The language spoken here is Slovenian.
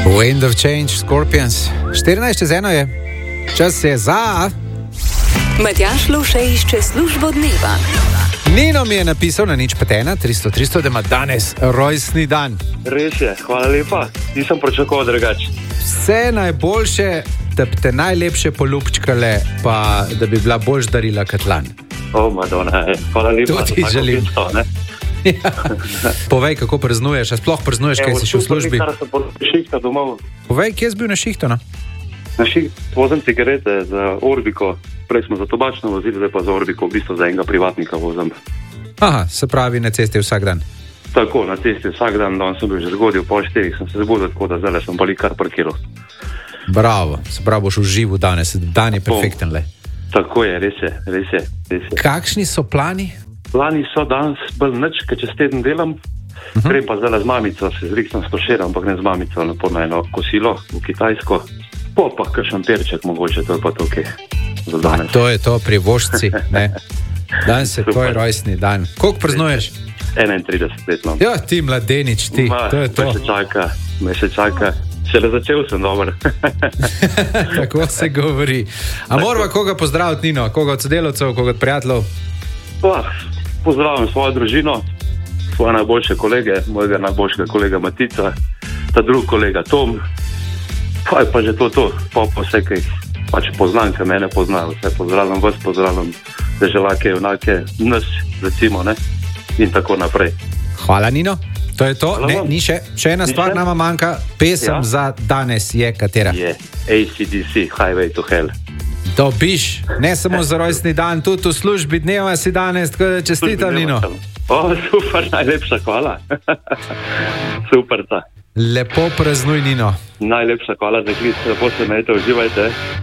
Wind of Change, Scorpions. 14:01 je. Čas je za... Matjaž Loše išče službo dneva. Nino mi je napisal na 051 300 da ima danes rojstni dan. Res je, hvala lepa. Nisem pričakoval drugače. Vse najboljše, da bi te najlepše poljubčkale, pa da bi bila boljš darila kot lani. Madonna, hvala lepa. To ti želim. Pisto, ne? Ja. Povej, kako praznuješ, a sploh praznuješ, kaj si še v službi? Šihta domov. Povej, kje si bil na šihtu, no? Na šiht vozim cigarete za Orbiko. Prej smo za tobačno vozili, zdaj pa za Orbiko, v bistvu za enega privatnika vozim. Aha, se pravi na cesti vsak dan. Tako, na cesti vsak dan, danes sem bil že zgodil, pol 4 sem se zbudil, tako da zdaj sem pa kar parkiral. Bravo, se pravi, boš užival danes, dan je perfekten le. Tako je, res je. Kakšni so plani? Plani so danes bolj nič, ker čez teden delam. Grem pa zdaj z mamico, se zrihtam stošeram, ampak ne z mamico, na eno kosilo v Kitajsko. Pa kakšen perček mogoče, to je pa tukaj za danes. To je to pri vožci, ne? Danes je tvoj rojstni dan. Koliko praznuješ? 31 let imam. Ja, ti mladenič, ti, to je to. Me še čaka. Šele začel sem dober. Tako se govori. A morava koga pozdraviti, Nino? Koga od sodelavcev, koga od prijateljev? Pozdravljam svojo družino, svoje najboljše kolege, mojega najboljšega kolega Matica, ta drug kolega Tom, pa je pa že to, pa vse, kaj pač poznam, kaj mene poznajo, vse pozdravljam vas, pozdravljam deželake, junake, nas, recimo, ne, in tako naprej. Hvala, Nino. To je to, ne, ni še ena stvar nama manjka, pesem za danes je katera? Je AC/DC, Highway to Hell. Dobiš, ne samo za rojstni dan, tudi v službi dneva si danes, tako da čestitam, Nino. Super, najlepša hvala. Super ta. Lepo praznuj, Nino. Najlepša hvala za klic, lepo se imejte, uživajte.